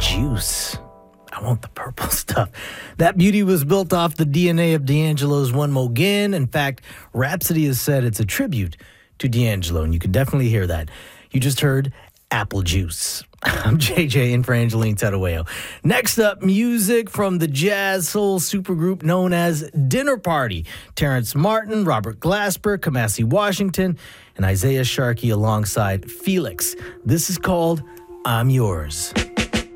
juice. I want the purple stuff. That beauty was built off the DNA of D'Angelo's One Mo' Gin. In fact, Rhapsody has said it's a tribute to D'Angelo, and you can definitely hear that. You just heard Apple Juice. I'm JJ in for Angeline Terueo. Next up, music from the jazz soul supergroup known as Dinner Party. Terrence Martin, Robert Glasper, Kamasi Washington, and Isaiah Sharkey alongside Felix. This is called I'm Yours.